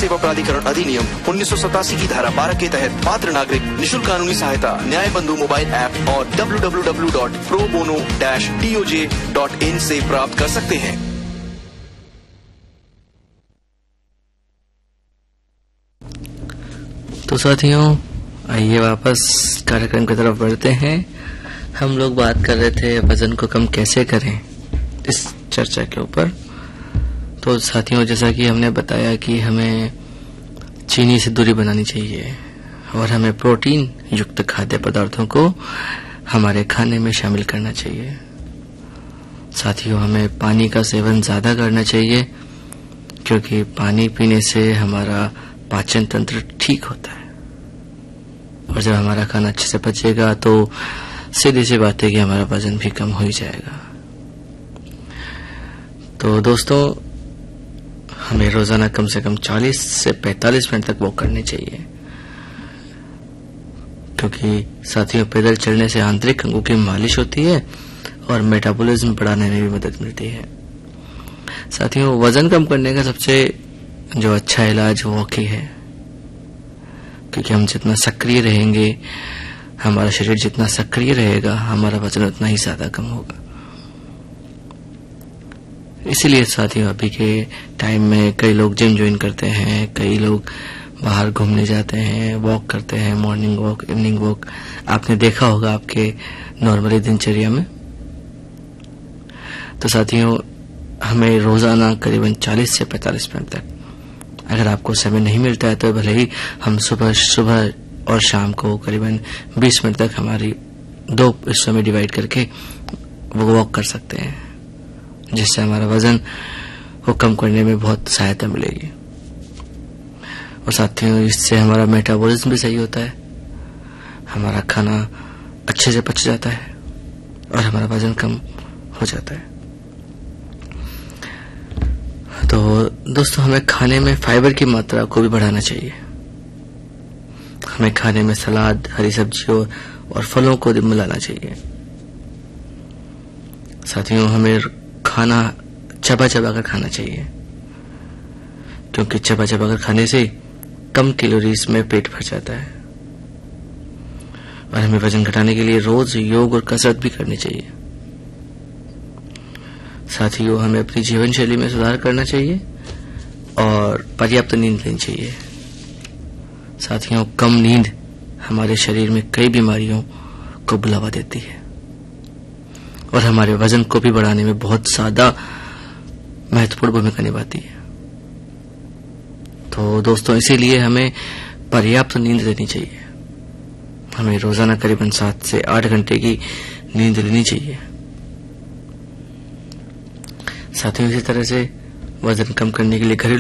सेवा प्राधिकरण अधिनियम 1987 की धारा 12 के तहत पात्र नागरिक निशुल्क कानूनी सहायता न्याय बंधु मोबाइल ऐप और www.probono-toj.in से प्राप्त कर सकते हैं। तो साथियों, आइए वापस कार्यक्रम की तरफ बढ़ते हैं। हम लोग बात कर रहे थे वजन को कम कैसे करें, इस चर्चा के ऊपर। तो साथियों, जैसा कि हमने बताया कि हमें चीनी से दूरी बनानी चाहिए और हमें प्रोटीन युक्त खाद्य पदार्थों को हमारे खाने में शामिल करना चाहिए। साथियों, हमें पानी का सेवन ज्यादा करना चाहिए, क्योंकि पानी पीने से हमारा पाचन तंत्र ठीक होता है और जब हमारा खाना अच्छे से पचेगा तो सीधी सी बात है कि हमारा वजन भी कम हो ही जाएगा। तो दोस्तों, हमें रोजाना कम से कम 40 से 45 मिनट तक वॉक करनी चाहिए, क्योंकि साथियों पैदल चलने से आंतरिक अंगों की मालिश होती है और मेटाबॉलिज्म बढ़ाने में भी मदद मिलती है। साथियों, वजन कम करने का सबसे जो अच्छा इलाज वॉक ही है, क्योंकि हम जितना सक्रिय रहेंगे, हमारा शरीर जितना सक्रिय रहेगा, हमारा वजन उतना ही ज्यादा कम होगा। इसीलिए साथियों, अभी के टाइम में कई लोग जिम ज्वाइन करते हैं, कई लोग बाहर घूमने जाते हैं, वॉक करते हैं, मॉर्निंग वॉक, इवनिंग वॉक। आपने देखा होगा आपके नॉर्मली दिनचर्या में। तो साथियों, हमें रोजाना करीबन 40 से 45 मिनट तक, अगर आपको समय नहीं मिलता है तो भले ही हम सुबह और शाम को करीबन 20 मिनट तक हमारी 2 हिस्सों में डिवाइड करके वो वॉक कर सकते हैं, जिससे हमारा वजन को कम करने में बहुत सहायता मिलेगी। और साथियों, इससे हमारा मेटाबॉलिज्म भी सही होता है, हमारा खाना अच्छे से पच जाता है और हमारा वजन कम हो जाता है। तो दोस्तों, हमें खाने में फाइबर की मात्रा को भी बढ़ाना चाहिए। हमें खाने में सलाद, हरी सब्जियों और फलों को मिलाना चाहिए। साथियों, हमें खाना चबा चबा कर खाना चाहिए, क्योंकि चबा चबा कर खाने से कम कैलोरीज में पेट भर जाता है। और हमें वजन घटाने के लिए रोज योग और कसरत भी करनी चाहिए। साथियों, हमें अपनी जीवन शैली में सुधार करना चाहिए और पर्याप्त नींद लेनी चाहिए। साथियों, कम नींद हमारे शरीर में कई बीमारियों को बुलावा देती है और हमारे वजन को भी बढ़ाने में बहुत ज्यादा महत्वपूर्ण भूमिका निभाती है। तो दोस्तों, इसीलिए हमें पर्याप्त नींद लेनी चाहिए। हमें रोजाना करीबन 7 से 8 घंटे की नींद लेनी चाहिए। साथियों, इसी तरह से वजन कम करने के लिए घरेलू